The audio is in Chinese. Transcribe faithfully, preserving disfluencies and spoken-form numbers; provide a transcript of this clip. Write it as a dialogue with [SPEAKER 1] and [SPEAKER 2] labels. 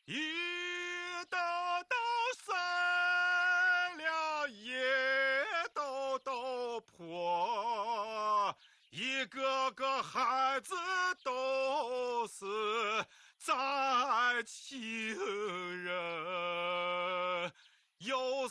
[SPEAKER 1] 一豆豆碎了，一豆豆破，一个个孩子都是在亲人。有